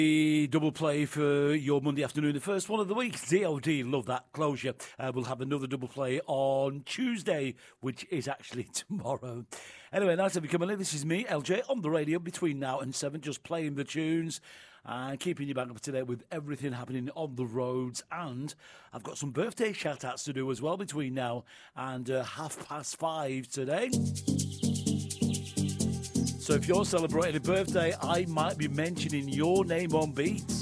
Double play for your Monday afternoon, the first one of the week. DOD, love that closure. We'll have another double play on Tuesday, which is actually tomorrow. Anyway, nice to have you coming in. This is me, LJ, on the radio between now and 7, just playing the tunes and keeping you back up to date with everything happening on the roads. And I've got some birthday shout-outs to do as well between now and 5:30 today. So if you're celebrating a birthday, I might be mentioning your name on Beats.